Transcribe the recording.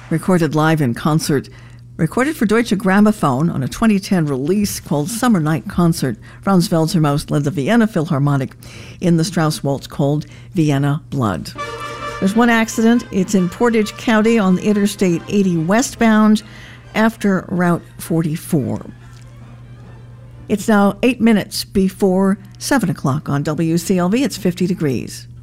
recorded live in concert, recorded for Deutsche Grammophon on a 2010 release called Summer Night Concert. Franz Welser-Maus led the Vienna Philharmonic in the Strauss waltz called Vienna Blood. There's one accident. It's in Portage County on Interstate 80 westbound after Route 44. It's now 8 minutes before 7 o'clock on WCLV. It's 50 degrees.